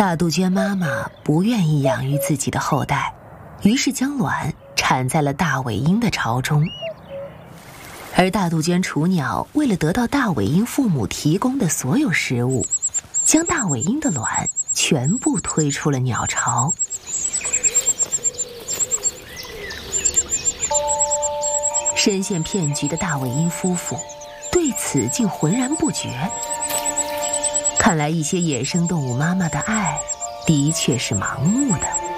大杜鹃妈妈不愿意养育自己的后代，于是将卵产在了大尾鹰的巢中。而大杜鹃雏鸟为了得到大尾鹰父母提供的所有食物，将大尾鹰的卵全部推出了鸟巢。深陷骗局的大尾鹰夫妇对此竟浑然不觉。看来一些野生动物妈妈的爱的确是盲目的。